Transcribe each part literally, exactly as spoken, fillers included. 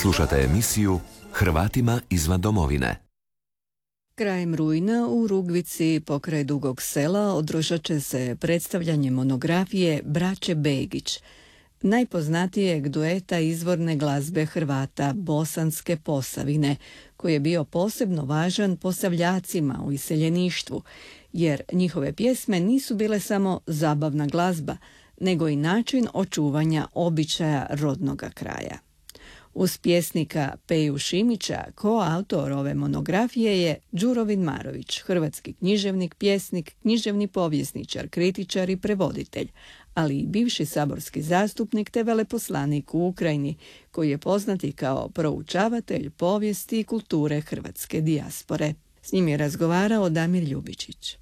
Slušate emisiju Hrvatima izvan domovine. Krajem rujna u Rugvici pokraj Dugog Sela održat će se predstavljanje monografije Braće Begić, najpoznatijeg dueta izvorne glazbe Hrvata Bosanske Posavine, koji je bio posebno važan Posavljacima u iseljeništvu, jer njihove pjesme nisu bile samo zabavna glazba, nego i način očuvanja običaja rodnoga kraja. Uz pjesnika Peju Šimića, koautor ove monografije je Đuro Vidmarović, hrvatski književnik, pjesnik, književni povjesničar, kritičar i prevoditelj, ali i bivši saborski zastupnik te veleposlanik u Ukrajini, koji je poznati kao proučavatelj povijesti i kulture hrvatske dijaspore. S njim je razgovarao Damir Ljubičić.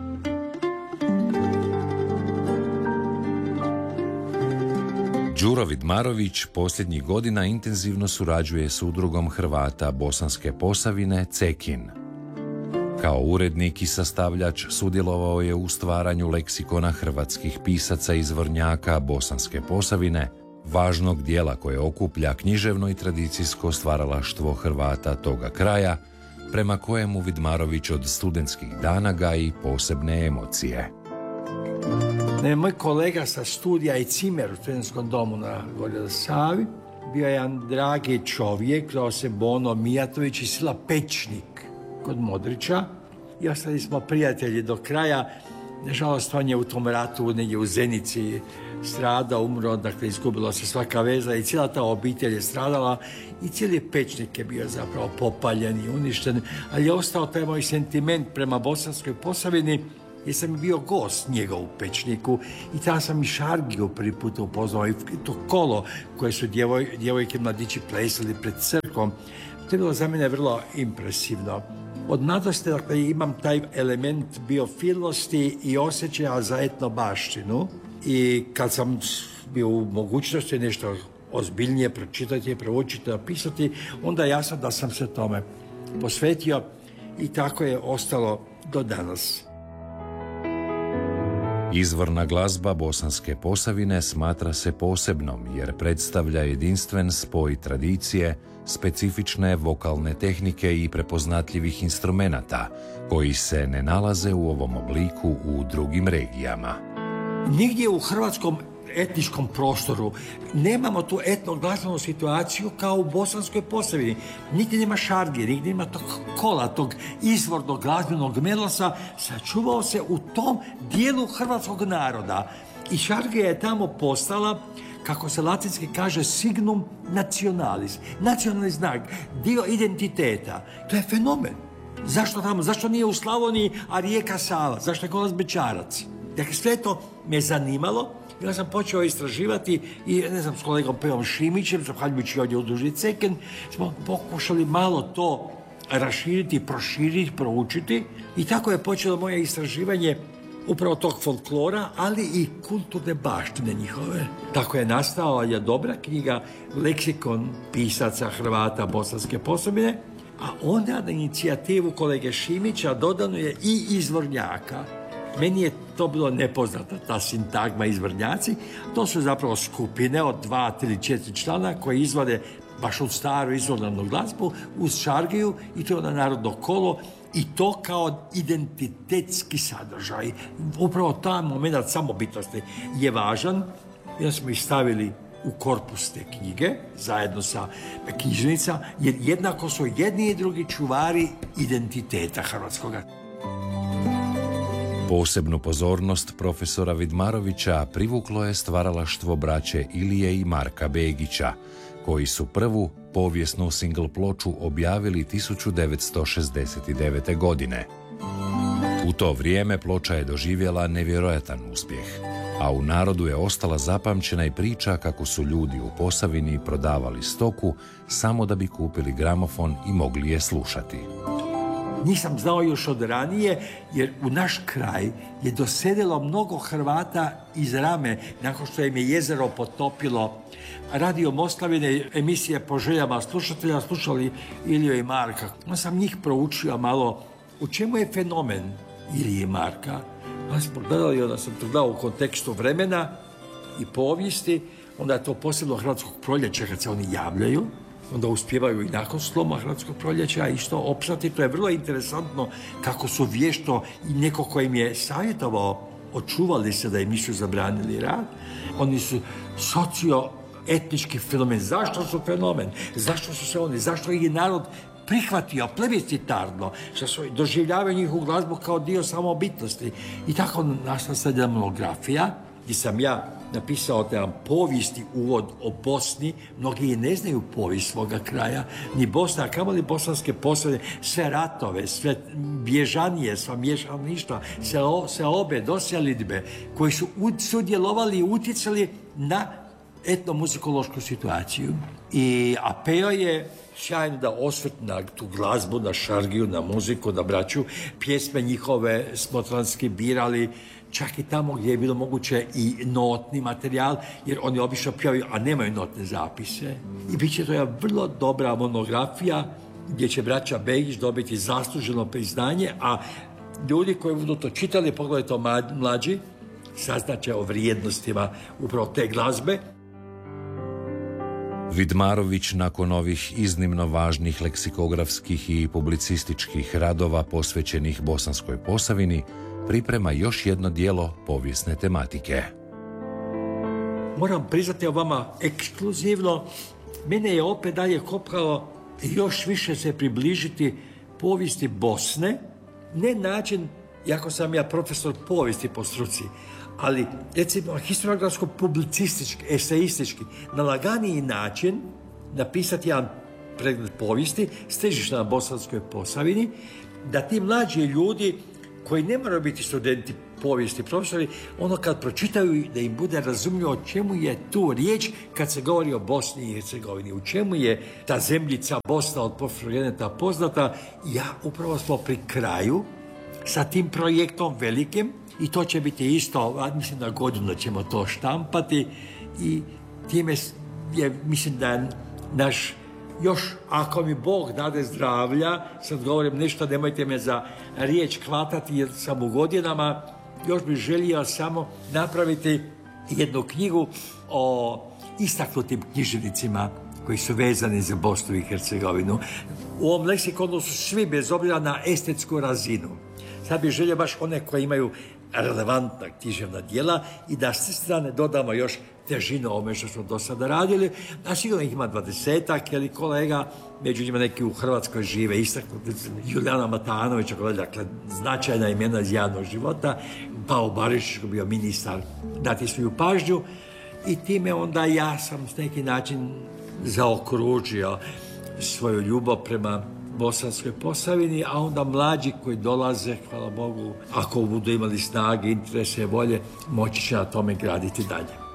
Đuro Vidmarović posljednjih godina intenzivno surađuje s udrugom Hrvata Bosanske Posavine Cekin. Kao urednik i sastavljač sudjelovao je u stvaranju leksikona hrvatskih pisaca izvornjaka Bosanske Posavine, važnog dijela koje okuplja književno i tradicijsko stvaralaštvo Hrvata toga kraja, prema kojemu Vidmarović od studentskih dana gaji posebne emocije. Ne, moj kolega sa studija i Cimer u studentskom domu na Gornjoj Savi bio je jedan dragi čovjek, zvao se Bono Mijatović iz sela Pečnik kod Modrića i ostali smo prijatelji do kraja. Nažalost, on je u tom ratu negdje u Zenici stradao, umro, dakle izgubila se svaka veza i cijela ta obitelj je stradala i cijeli Pečnik je bio zapravo popaljen i uništen, ali je ostao taj moj sentiment prema Bosanskoj Posavini, jer sam bio gost njega u Pečniku i tamo sam i Šargiju prvi put upoznao i to kolo koje su djevoj, djevojke mladići plesali pred crkvom. To je bilo za mene vrlo impresivno. Od mladosti, dakle, imam taj element biofilnosti i osjećaja za etnobaštinu i kad sam bio u mogućnosti nešto ozbiljnije pročitati, proučiti, napisati, onda je jasno da sam se tome posvetio i tako je ostalo do danas. Izvorna glazba Bosanske Posavine smatra se posebnom jer predstavlja jedinstven spoj tradicije, specifične vokalne tehnike i prepoznatljivih instrumenata koji se ne nalaze u ovom obliku u drugim regijama. Nigdje u hrvatskom etničkom prostoru nemamo tu etnoglazbenu situaciju kao u Bosanskoj Posavini. Nigdje nema šargije, nigdje nema tog kola, tog izvornog glazbenog melosa, sačuvao se u tom dijelu hrvatskog naroda. I šargija je tamo postala, kako se latinski kaže, signum nationalis, nacionalni znak, dio identiteta. To je fenomen. Zašto tamo? Zašto nije u Slavoniji, a rijeka Sava? Zašto je kod nas Bečarac? Dakle, sve to me zanimalo. Ja sam počeo istraživati i, ne znam, s kolegom Pejom Šimićem, zahvaljujući ovdje u Udruzi Cekin, smo pokušali malo to raširiti, proširiti, proučiti i tako je počelo moje istraživanje upravo tog folklora, ali i kulturne baštine njihove. Tako je nastala je dobra knjiga Leksikon pisaca Hrvata Bosanske Posavine, a onda na inicijativu kolege Šimića dodano je i izvornjaka. Meni je to bilo nepoznata, ta sintagma izvornjaci. To su zapravo skupine od dva, tri, četiri člana koji izvode baš u staru izvornu glazbu uz šargiju i to je ono narodno kolo i to kao identitetski sadržaj. Upravo taj moment samobitnosti je važan. Ja smo ih stavili u korpus te knjige zajedno sa knjižnica, jer jednako su jedni i drugi čuvari identiteta hrvatskoga. Posebnu pozornost profesora Vidmarovića privuklo je stvaralaštvo braće Ilije i Marka Begića, koji su prvu povijesnu single ploču objavili tisuću devetsto šezdeset devete. godine. U to vrijeme ploča je doživjela nevjerojatan uspjeh, a u narodu je ostala zapamćena i priča kako su ljudi u Posavini prodavali stoku samo da bi kupili gramofon i mogli je slušati. Nisam znao još od ranije, jer u naš kraj je doselilo mnogo Hrvata iz Rame, nakon što im je jezero potopilo. Radio Moslavine, emisije po željama slušatelja, slušali Iliju i Marka. Onda sam njih proučio malo u čemu je fenomen Ilije i Marka. Onda smo gledali, onda sam to gledao u kontekstu vremena i povijesti, onda je to posebno Hrvatskog proljeća kad se oni javljaju. onda uspijevaju i nakon sloma Hrvatskog proljeća isto opstati. To je vrlo interesantno kako su vješto i neko ko im je savjetovao, očuvali se da im nisu zabranili rad. Oni su socio-etnički fenomen. Zašto su fenomen? Zašto su se oni? Zašto ih je narod prihvatio plebiscitarno? Što su doživljavaju njihovu glazbu kao dio samobitnosti. I tako nastala sada monografija gdje sam ja napisao jedan povijesti uvod o Bosni. Mnogi ne znaju povijest svoga kraja, ni Bosna, a kamoli bosanske Posavine, sve ratove, sve bježanije, sva mješaništva, sve, sve obe doselidbe koji su sudjelovali i utjecali na etnomuzikološku situaciju. I Apeo je sjajno da osvrt na tu glazbu, na šargiju, na muziku, na braću. Pjesme njihove smo transkibirali, čak i tamo gdje je bilo moguće i notni materijal, jer oni obično pjevaju, a nemaju notne zapise. I bit će to jedna vrlo dobra monografija gdje će braća Begić dobiti zasluženo priznanje, a ljudi koji budu to čitali, pogledajte to mlađi, saznaće o vrijednostima upravo te glazbe. Vidmarović nakon ovih iznimno važnih leksikografskih i publicističkih radova posvećenih Bosanskoj Posavini priprema još jedno dijelo povijesne tematike. Moram priznati o vama ekskluzivno, mene je opet dalje kopkalo još više se približiti povijesti Bosne, ne način, jako sam ja profesor povijesti po struci, ali recimo historiografsko-publicistički, eseistički, na laganiji način napisati jedan pregled povijesti s težištem na Bosanskoj Posavini, da ti mlađi ljudi koji ne moraju biti studenti povijesti, profesori, ono kad pročitaju da im bude razumljivo o čemu je tu riječ kad se govori o Bosni i Hercegovini, u čemu je ta zemljica Bosna od profesorjeneta poznata. Ja upravo smo pri kraju sa tim projektom velikim i to će biti isto, mislim na godinu ćemo to štampati i time je, mislim da naš još, ako mi Bog dade zdravlja, sad govorim nešto, nemojte me za riječ hvatati jer sam u godinama, još bih želio samo napraviti jednu knjigu o istaknutim književnicima koji su vezani za Bosnu i Hercegovinu. U ovom leksikonu su svi bez obzira na estetsku razinu. Sad bih želio baš one koji imaju relevantna književna djela i da s te strane dodamo još težinu ovome što smo do sada radili, a sigurno ih ima dvadesetak, jer kolega, među njima neki u Hrvatskoj žive, istaknuti Julijana Matanovića, dakle značajna imena iz javnog života, Pao Barišić koji je bio ministar, dati svoju pažnju i time onda ja sam s neki način zaokružio svoju ljubav prema Bosanskoj Posavini, a onda mlađi koji dolaze, hvala Bogu, ako budu imali snage, interese, volje, moći će na tome graditi dalje.